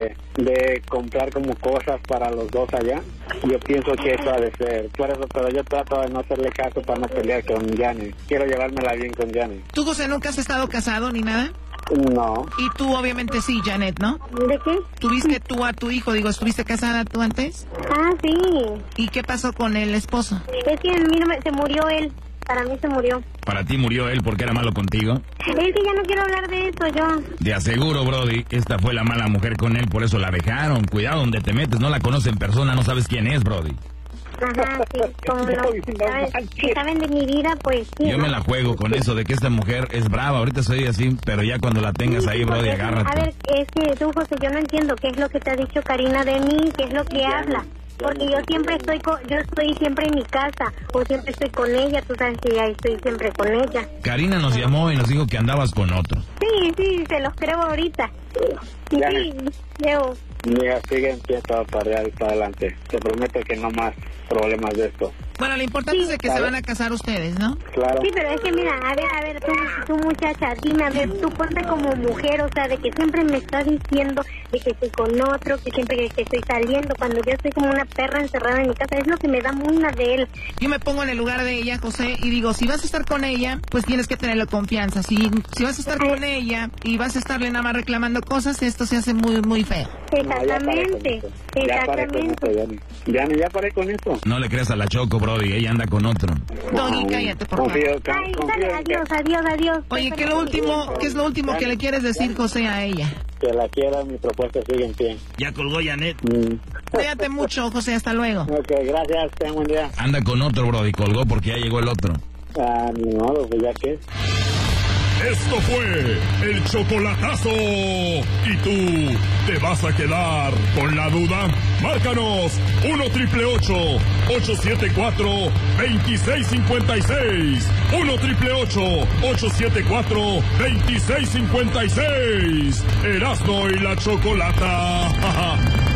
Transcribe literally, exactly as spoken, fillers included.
de, de comprar como cosas para los dos allá. Yo pienso que eso ha de ser. Por eso, pero yo trato de no hacerle caso para no pelear con Janet. Quiero llevármela bien con Janet. ¿Tú, José, nunca has estado casado ni nada? No. Y tú, obviamente, sí, Janet, ¿no? ¿De qué? ¿Tuviste tú a tu hijo? Digo, ¿estuviste casada tú antes? Ah, sí. ¿Y qué pasó con el esposo? Es que mira, se murió él. Para mí se murió. ¿Para ti murió él porque era malo contigo? Es que ya no quiero hablar de eso, yo. De aseguro, Brody, esta fue la mala mujer con él, por eso la dejaron. Cuidado donde te metes, no la conoces en persona, no sabes quién es, Brody. Ajá, sí, como no, ¿sabes? Si saben de mi vida, pues sí. Yo ¿no? me la juego con eso de que esta mujer es brava, ahorita soy así, pero ya cuando la tengas ahí, Brody, agárrate. A ver, es que tú, José, yo no entiendo qué es lo que te ha dicho Karina de mí, qué es lo que habla. Porque yo siempre estoy con, yo estoy siempre en mi casa, o siempre estoy con ella, tú sabes que ya estoy siempre con ella. Karina nos llamó y nos dijo que andabas con otro. Sí, sí, se los creo ahorita. Sí, sí, yo. Mira, sigue en pie todo para allá y para adelante. Te prometo que no más problemas de esto. Bueno, lo importante Sí. es de que se van a casar ustedes, ¿no? Claro. Sí, pero es que mira, a ver, a ver, tú, tú muchacha, dime, a ver, tú ponte como mujer, o sea, de que siempre me estás diciendo de que estoy con otro, que siempre que, que estoy saliendo, cuando yo estoy como una perra encerrada en mi casa, es lo que me da una de él. Yo me pongo en el lugar de ella, José, y digo, si vas a estar con ella, pues tienes que tenerle confianza. Si, si vas a estar con ella y vas a estarle nada más reclamando cosas, esto se hace muy, muy feo. Exactamente, No, ya paré con eso. exactamente. Ya paré con eso, Janet. Ya, ya paré con eso. No le creas a la Choco, Brody, ella anda con otro. Doggy, cállate, por favor. Confío, Ay, confío dale, en que- adiós, adiós, adiós. Oye, ¿qué es lo último, qué es lo último que le quieres decir, José, a ella? que la quiera, mi propuesta sigue en pie. Ya colgó Janet. Mm. Cuídate mucho, José, hasta luego. Ok, gracias, ten buen día. Anda con otro, Brody, colgó porque ya llegó el otro. Ah, ni modo, pues ya que. Esto fue el chocolatazo. ¿Y tú te vas a quedar con la duda? Márcanos uno triple ocho, ocho siete cuatro, dos seis cinco seis. uno triple ocho, ocho siete cuatro, dos seis cinco seis. Erasmo y la Chocolata.